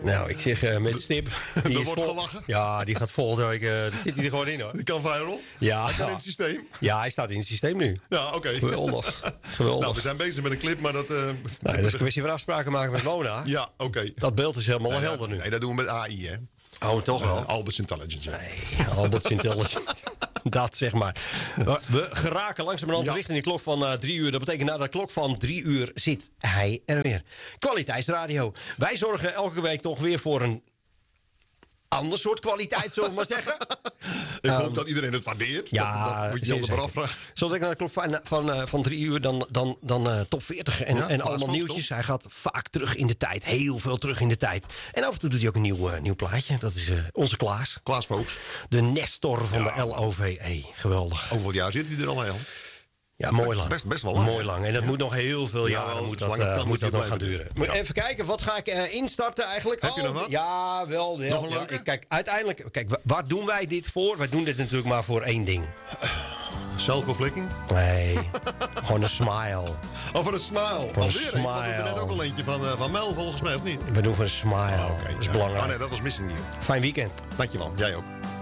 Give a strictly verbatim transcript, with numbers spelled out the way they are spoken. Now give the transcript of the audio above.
Nou, ik zeg uh, met Stip. Er wordt vol... gelachen. Ja, die gaat volgende week. Uh, zit hij er gewoon in hoor. Die kan viral. Ja. Hij kan in het systeem. Ja, hij staat in het systeem nu. Ja, oké. Okay. Geweldig. Geweldig. Nou, we zijn bezig met een clip, maar dat... Uh, nou, dat is een kwestie van afspraken maken met Mona. Ja, oké. Okay. Dat beeld is helemaal nee, helder nu. Nee, dat doen we met A I, hè. Oh, toch wel? Uh, Alberts Intelligence. Ja. Nee, Alberts Intelligence. Dat zeg maar. We geraken langzamerhand ja. richting de klok van uh, drie uur. Dat betekent na de klok van drie uur zit hij er weer. Kwaliteitsradio. Wij zorgen elke week toch weer voor een ander soort kwaliteit, zullen we maar zeggen. Ik hoop um, dat iedereen het waardeert. Ja, dat, dat moet je zelf maar afvragen. Zodat ik naar de klok van, van, uh, van drie uur dan, dan, dan uh, top veertig en, ja, en allemaal nieuwtjes. Hij gaat vaak terug in de tijd. Heel veel terug in de tijd. En af en toe doet hij ook een nieuw, uh, nieuw plaatje. Dat is uh, onze Klaas. Klaas Voogs. De Nestor van ja. de L O V E. Geweldig. Hoeveel jaar zit hij er al heel? Ja, mooi lang. Best, best wel lang. Mooi lang. En dat ja. moet nog heel veel ja, jaren wel, moet dat, uh, moet moet dat nog gaan duren. Ja. Even kijken, wat ga ik uh, instarten eigenlijk? Heb oh, je nog wat? Ja, wel. Ja, nog een ja, leuke? kijk, uiteindelijk, kijk, waar doen wij dit voor? Wij doen dit natuurlijk maar voor één ding. Self-conflicting? Nee, gewoon een smile. Oh, voor een smile. Voor Alweer een een. Want er net ook al eentje van, uh, van Mel volgens mij, of niet? We doen voor een smile. Oh, okay, dat is ja. belangrijk. Oh nee, dat was missing you. Fijn weekend. Dankjewel, jij ook.